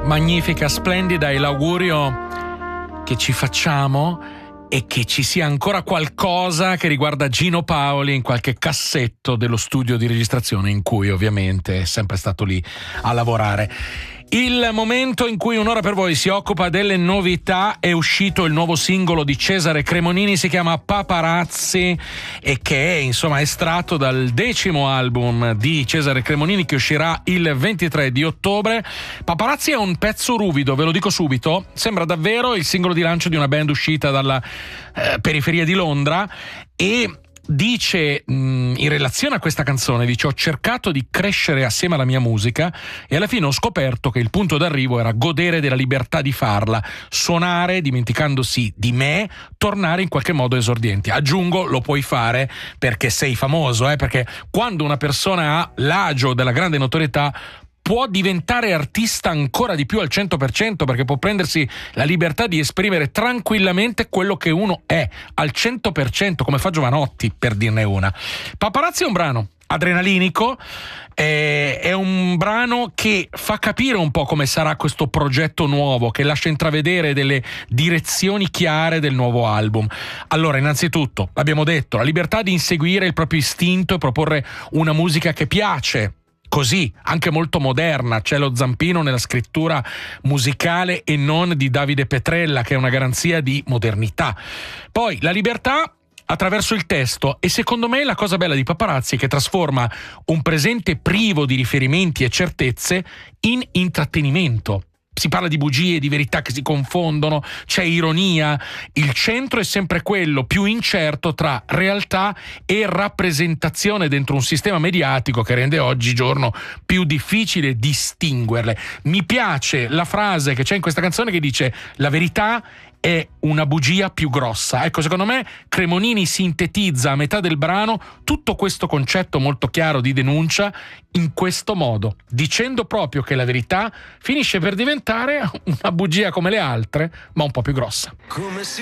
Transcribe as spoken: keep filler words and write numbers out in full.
magnifica, splendida, e l'augurio che ci facciamo è che ci sia ancora qualcosa che riguarda Gino Paoli in qualche cassetto dello studio di registrazione in cui ovviamente è sempre stato lì a lavorare. Il momento in cui Un'ora per voi si occupa delle novità: è uscito il nuovo singolo di Cesare Cremonini, si chiama Paparazzi, e che è insomma estratto dal decimo album di Cesare Cremonini che uscirà il ventitré di ottobre. Paparazzi è un pezzo ruvido, ve lo dico subito, sembra davvero il singolo di lancio di una band uscita dalla eh, periferia di Londra, e dice mh, in relazione a questa canzone, dice: ho cercato di crescere assieme alla mia musica e alla fine ho scoperto che il punto d'arrivo era godere della libertà di farla, suonare dimenticandosi di me, tornare in qualche modo esordienti. Aggiungo, lo puoi fare perché sei famoso, eh? Perché quando una persona ha l'agio della grande notorietà può diventare artista ancora di più al cento per cento, perché può prendersi la libertà di esprimere tranquillamente quello che uno è al cento per cento, come fa Giovanotti, per dirne una. Paparazzi è un brano adrenalinico, eh, è un brano che fa capire un po' come sarà questo progetto nuovo, che lascia intravedere delle direzioni chiare del nuovo album. Allora, innanzitutto, abbiamo detto, la libertà di inseguire il proprio istinto e proporre una musica che piace, così, anche molto moderna. C'è lo zampino nella scrittura musicale e non di Davide Petrella, che è una garanzia di modernità. Poi la libertà attraverso il testo, e secondo me la cosa bella di Paparazzi è che trasforma un presente privo di riferimenti e certezze in intrattenimento. Si parla di bugie e di verità che si confondono, c'è ironia, il centro è sempre quello più incerto tra realtà e rappresentazione dentro un sistema mediatico che rende oggigiorno più difficile distinguerle. Mi piace la frase che c'è in questa canzone che dice: la verità è una bugia più grossa. Ecco, secondo me Cremonini sintetizza a metà del brano tutto questo concetto molto chiaro di denuncia in questo modo, dicendo proprio che la verità finisce per diventare una bugia come le altre, ma un po' più grossa. Come si